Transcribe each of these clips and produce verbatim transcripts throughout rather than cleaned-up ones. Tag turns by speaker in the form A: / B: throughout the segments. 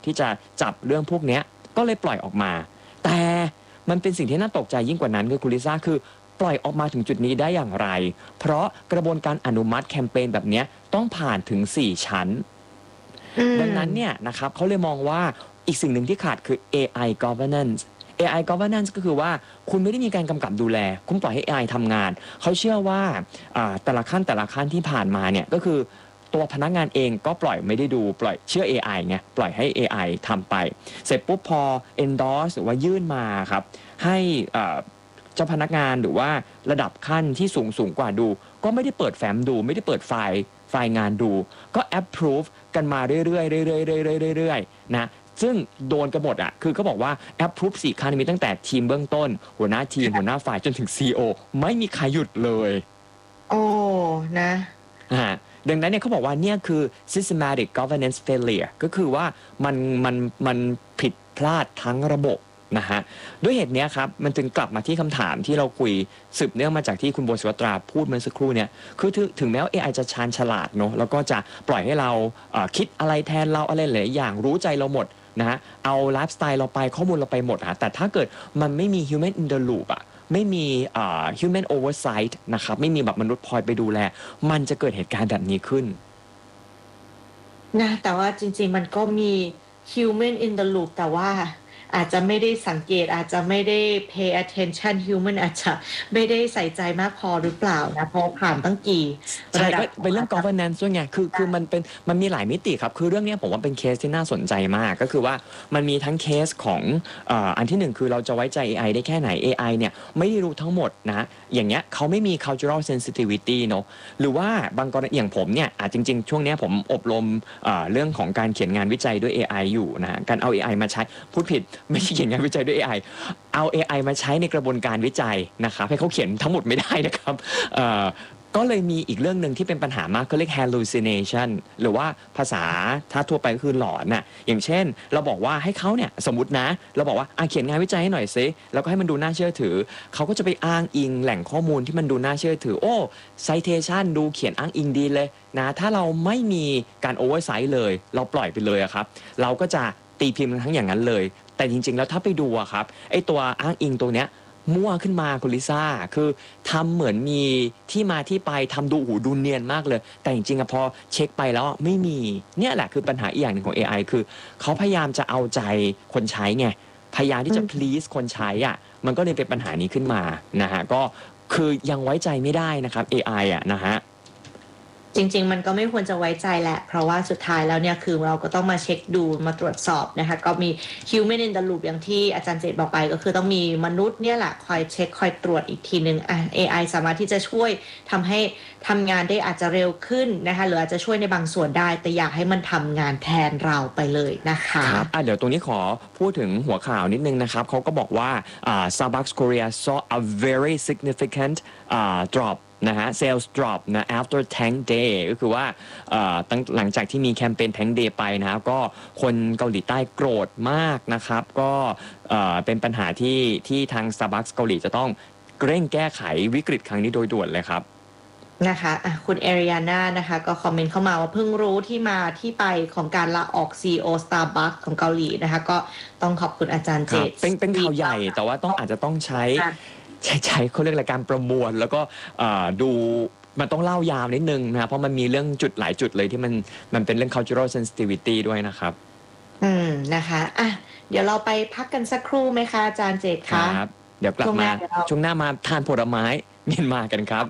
A: ที่จะจับเรื่องพวกนี้ก็เลยปล่อยออกมาแต่มันเป็นสิ่งที่น่าตกใจยิ่งกว่านั้นคือคุณลิซ่าคือปล่อยออกมาถึงจุดนี้ได้อย่างไรเพราะกระบวนการอนุมัติแคมเปญแบบนี้ต้องผ่านถึงสี่ชั้นดังนั้นเนี่ยนะครับเขาเลยมองว่าอีกสิ่งหนึ่งที่ขาดคือ เอ ไอ governance เอ ไอ governance ก็คือว่าคุณไม่ได้มีการกำกับดูแลคุณปล่อยให้ เอ ไอ ทำงานเขาเชื่อว่าแต่ละขั้นแต่ละขั้นที่ผ่านมาเนี่ยก็คือตัวพนักงานเองก็ปล่อยไม่ได้ดูปล่อยเชื่อ เอ ไอ ไงปล่อยให้ เอ ไอ ทำไปเสร็จปุ๊บพอ endorse หรือว่ายื่นมาครับให้เจ้าพนักงานหรือว่าระดับขั้นที่สูงสูงกว่าดูก็ไม่ได้เปิดแฟ้มดูไม่ได้เปิดไฟล์ไฟล์งานดูก็ approve กันมาเรื่อยๆเรื่อยๆเรื่อยๆนะซึ่งโดนกันหมดอ่ะคือเขาบอกว่า approve สี่ขั้นมีตั้งแต่ทีมเบื้องต้นหัวหน้าทีมหัวหน้าฝ่ายจนถึง ซี อี โอ ไม่มีใครหยุดเลย
B: โอ้นะ
A: อ่าดังนั้นเนี่ยเขาบอกว่าเนี่ยคือ systematic governance failure ก็คือว่ามันมันมันผิดพลาดทั้งระบบนะฮะด้วยเหตุนี้ครับมันจึงกลับมาที่คำถามที่เราคุยสืบเนื่องมาจากที่คุณโบศิวตราพูดเมื่อสักครู่เนี่ยคือถึงแม้ว่า เอ ไอ จะชาญฉลาดเนาะแล้วก็จะปล่อยให้เราคิดอะไรแทนเราอะไรหลายอย่างรู้ใจเราหมดนะฮะเอาไลฟ์สไตล์เราไปข้อมูลเราไปหมดอะแต่ถ้าเกิดมันไม่มี human in the loop อะไม่มี uh, human oversight นะครับไม่มีแบบมนุษย์คอยไปดูแลมันจะเกิดเหตุการณ์แบบนี้ขึ้น
B: นะแต่ว่าจริงๆมันก็มี human in the loop แต่ว่าอาจจะไม่ได้สังเกตอาจจะไม่ได้ pay attention human อาจจะไม่ได้ใส่ใจมากพอหรือเปล่านะเพราะผ่านตั้งกี่
A: ระดับเป็นเรื่อง governance ด้วยไงคือคือมันเป็นมันมีหลายมิติครับคือเรื่องนี้ผมว่าเป็นเคสที่น่าสนใจมากก็คือว่ามันมีทั้งเคสของอ่าอันที่หนึ่งคือเราจะไว้ใจ เอ ไอ ได้แค่ไหน เอ ไอ เนี่ยไม่ได้รู้ทั้งหมดนะอย่างเงี้ยเขาไม่มี cultural sensitivity เนาะหรือว่าบางกรณีอย่างผมเนี่ยอ่ะจริงๆช่วงนี้ผมอบรมอ่าเรื่องของการเขียนงานวิจัยด้วย เอ ไอ อยู่นะการเอา เอ ไอ มาใช้พูดผิดไม่ใช่เขียนงานวิจัยด้วย เอ ไอ เอา เอ ไอ มาใช้ในกระบวนการวิจัยนะครับให้เขาเขียนทั้งหมดไม่ได้นะครับก็เลยมีอีกเรื่องหนึ่งที่เป็นปัญหามากก็เรียก hallucination หรือว่าภาษาถ้าทั่วไปก็คือหลอนน่ะอย่างเช่นเราบอกว่าให้เขาเนี่ยสมมตินะเราบอกว่าอ่ะเขียนงานวิจัยให้หน่อยซิแล้วก็ให้มันดูน่าเชื่อถือเขาก็จะไปอ้างอิงแหล่งข้อมูลที่มันดูน่าเชื่อถือโอ้ citation ดูเขียนอ้างอิงดีเลยนะถ้าเราไม่มีการ oversight เลยเราปล่อยไปเลยอะครับเราก็จะตีพิมพ์ทั้งอย่างนั้นเลยแต่จริงๆแล้วถ้าไปดูอะครับไอตัวอ้างอิงตัวเนี้ยมั่วขึ้นมาคุณลิซ่าคือทำเหมือนมีที่มาที่ไปทำดูหูดูเนียนมากเลยแต่จริงๆอะพอเช็คไปแล้วไม่มีเนี่ยแหละคือปัญหาอีกอย่างหนึ่งของ เอ ไอ คือเขาพยายามจะเอาใจคนใช้ไงพยายามที่จะ please คนใช้อ่ะมันก็เลยเป็นปัญหานี้ขึ้นมานะฮะก็คือยังไว้ใจไม่ได้นะครับ เอ ไอ อ่ะนะฮะ
B: จริงๆมันก็ไม่ควรจะไว้ใจแหละเพราะว่าสุดท้ายแล้วเนี่ยคือเราก็ต้องมาเช็คดูมาตรวจสอบนะคะก็มี human in the loop อย่างที่อาจารย์เจตบอกไปก็คือต้องมีมนุษย์เนี่ยแหละคอยเช็คคอยตรวจอีกทีนึงอ่ะ เอ ไอ สามารถที่จะช่วยทำให้ทำงานได้อาจจะเร็วขึ้นนะคะหรืออาจจะช่วยในบางส่วนได้แต่อยากให้มันทำงานแทนเราไปเลยนะคะ
A: ครับอ่ะเดี๋ยวตรงนี้ขอพูดถึงหัวข่าวนิดนึงนะครับเขาก็บอกว่าอ่า Starbucks Korea saw a very significant uh, dropนะฮะ sales drop นะ after Thank Day ก็คือว่าตั้งหลังจากที่มีแคมเปญ Thank Day ไปนะครับก็คนเกาหลีใต้โกรธมากนะครับก็เป็นปัญหาที่ที่ทาง Starbucks เกาหลีจะต้องเร่งแก้ไขวิกฤตครั้งนี้โดยด่วนเลยครับ
B: นะคะะคุณเอริยาน่านะคะก็คอมเมนต์เข้ามาว่าเพิ่งรู้ที่มาที่ไปของการลาออก ซี อี โอ Starbucks ของเกาหลีนะคะก็ต้องขอบคุณอาจารย์เจต
A: เป็นเป็นข่าวใหญ่แต่ว่าต้องอาจจะต้องใช้ใช้ใช้เขาเรียกอะไรการประมวลแล้วก็ดูมันต้องเล่ายาวนิดนึงนะเพราะมันมีเรื่องจุดหลายจุดเลยที่มันมันเป็นเรื่อง cultural sensitivity ด้วยนะครับ
B: อืมนะคะอ่ะเดี๋ยวเราไปพักกันสักครู่ไหมคะอาจารย์เจตคะ
A: ครับเดี๋ยวกลับมาช่วงหน้ามาทานผลไม้เมียนมากันครับ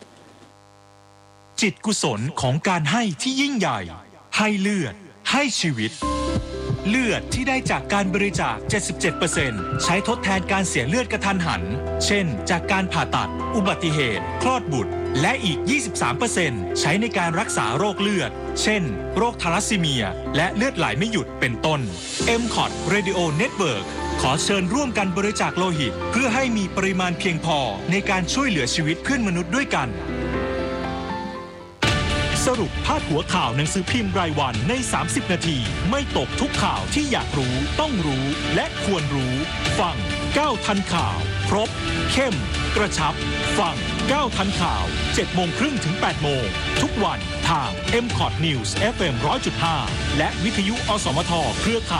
C: จิตกุศลของการให้ที่ยิ่งใหญ่ให้เลือดให้ชีวิตเลือดที่ได้จากการบริจาค เจ็ดสิบเจ็ดเปอร์เซ็นต์ ใช้ทดแทนการเสียเลือดกระทันหันเช่นจากการผ่าตัดอุบัติเหตุคลอดบุตรและอีก ยี่สิบสามเปอร์เซ็นต์ ใช้ในการรักษาโรคเลือดเช่นโรคทาลัสซีเมียและเลือดไหลไม่หยุดเป็นต้น เอ็ม ซี โอ ที Radio Network ขอเชิญร่วมกันบริจาคโลหิตเพื่อให้มีปริมาณเพียงพอในการช่วยเหลือชีวิตเพื่อนมนุษย์ด้วยกันสรุปพาดหัวข่าวหนังสือพิมพ์รายวันในสามสิบนาทีไม่ตกทุกข่าวที่อยากรู้ต้องรู้และควรรู้ฟังก้าวทันข่าวครบเข้มกระชับฟังก้าวทันข่าวเจ็ดโมงครึ่งถึงแปดโมงทุกวันทาง เอ็ม ซี โอ ที News เอฟ เอ็ม หนึ่งร้อยจุดห้า และวิทยุอสมทเครือข่าย